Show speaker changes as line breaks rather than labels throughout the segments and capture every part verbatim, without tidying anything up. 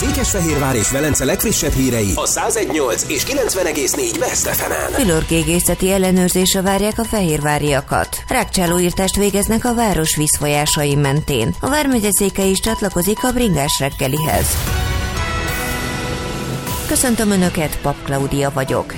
Székesfehérvár és Velence legfrissebb hírei a száz egy nyolc és kilencven egész négy Best ef emen.
Fülorgégészeti ellenőrzésre várják a fehérváriakat. Rákcsálóírtást végeznek a város vízfolyásai mentén. A vármegyeszéke is csatlakozik a bringás reggelihez. Köszöntöm Önöket, Pap Klaudia vagyok.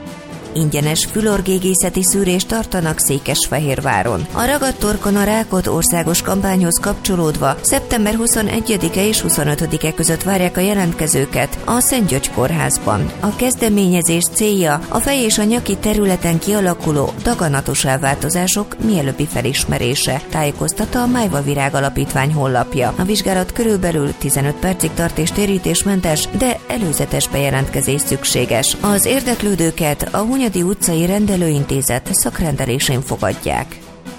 Ingyenes fülorgégészeti szűrést tartanak Székesfehérváron. A Ragadt torkon a rákot országos kampányhoz kapcsolódva szeptember huszonegyedike és huszonötödike között várják a jelentkezőket a Szent György kórházban. A kezdeményezés célja a fej és a nyaki területen kialakuló daganatos elváltozások mielőbbi felismerése, tájékoztatta a Májva Virág Alapítvány honlapja. A vizsgálat körülbelül tizenöt percig tart és térítésmentes, de előzetes bejelentkezés szükséges. Az érdeklődőket a Hunyadi utcai rendelőintézet szakrendelésén fogadják.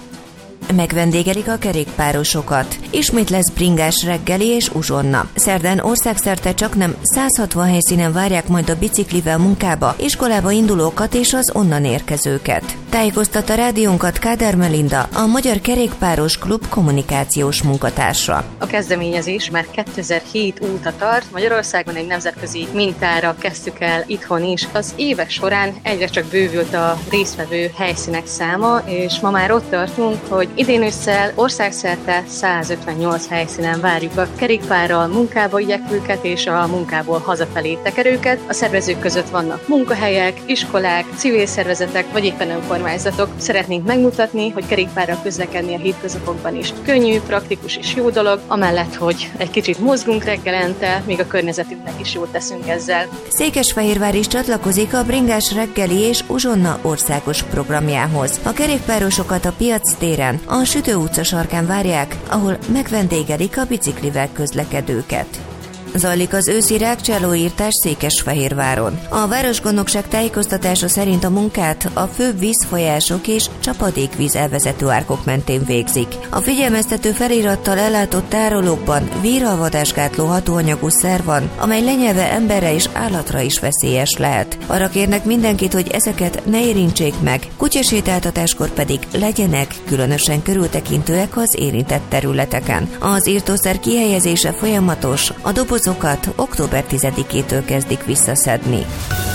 Megvendégelik a kerékpárosokat. Ismét lesz bringás reggeli és uzsonna. Szerdán országszerte csaknem száz hatvan helyszínen várják majd a biciklivel munkába, iskolába indulókat és az onnan érkezőket. Tájékoztatta rádiónkat Kádár Melinda, a Magyar Kerékpáros Klub kommunikációs munkatársa.
A kezdeményezés már kétezer-hét óta tart, Magyarországon egy nemzetközi mintára kezdtük el itthon is. Az évek során egyre csak bővült a résztvevő helyszínek száma, és ma már ott tartunk, hogy idén ősszel országszerte száz ötvennyolc helyszínen várjuk a kerékpárral munkába igyekvőket és a munkából hazafelé tekerőket. A szervezők között vannak munkahelyek, iskolák, civil szervezetek vagy éppen önkormányzatok. Szeretnénk megmutatni, hogy kerékpárral közlekedni a hétköznapokban is könnyű, praktikus és jó dolog, amellett, hogy egy kicsit mozgunk reggelente, még a környezetünknek is jót teszünk ezzel.
Székesfehérvár is csatlakozik a bringás reggeli és uzsonna országos programjához. A kerékpárosokat a Piac téren, a Sütő utca sarkán várják, ahol megvendégelik a biciklivel közlekedőket. Zajlik az őszi rákcsálóírtás Székesfehérváron. A városgondnokság tájékoztatása szerint a munkát a főbb vízfolyások és csapadékvíz elvezető árkok mentén végzik. A figyelmeztető felirattal ellátott tárolókban véralvadásgátló hatóanyagú szer van, amely lenyelve emberre és állatra is veszélyes lehet. Arra kérnek mindenkit, hogy ezeket ne érintsék meg, kutyasétáltatáskor pedig legyenek különösen körültekintőek az érintett területeken. Az írtószer kihelyezése folyamatos, a doboz Azokat október tizedikétől kezdik visszaszedni.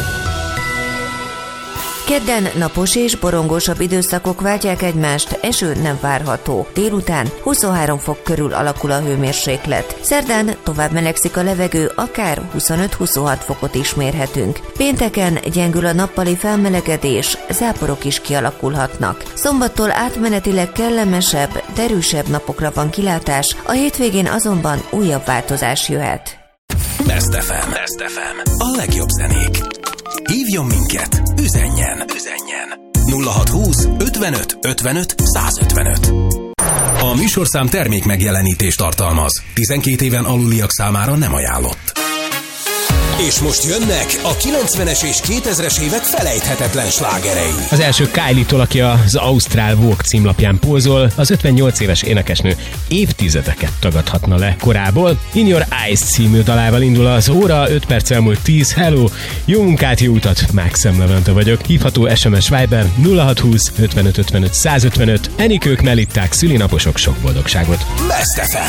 Kedden napos és borongósabb időszakok váltják egymást, eső nem várható. Délután huszonhárom fok körül alakul a hőmérséklet. Szerdán tovább melegszik a levegő, akár huszonöt-huszonhat fokot is mérhetünk. Pénteken gyengül a nappali felmelegedés, záporok is kialakulhatnak. Szombattól átmenetileg kellemesebb, derűsebb napokra van kilátás, a hétvégén azonban újabb változás jöhet.
Best ef em. Best ef em. A legjobb zenék. Hívjon minket, üzenjen, üzenjen. nulla hat húsz ötvenöt ötvenöt százötvenöt. A műsorszám termék megjelenítést tartalmaz. tizenkét éven aluliak számára nem ajánlott. És most jönnek a kilencvenes és kétezres évek felejthetetlen slágerei.
Az első Kylie-tól, aki az Ausztrál Vogue címlapján pózol, az ötvennyolc éves énekesnő évtizedeket tagadhatna le korából. In Your Eyes című dalával indul az óra, öt perc elmúlt tíz. Hello, jó munkát, jó utat, Max Levente vagyok. Hívható es em es Viber nulla hat húsz ötvenöt ötvenöt százötvenöt. Enikők, Melitták, szülinaposok, sok boldogságot.
Best ef em.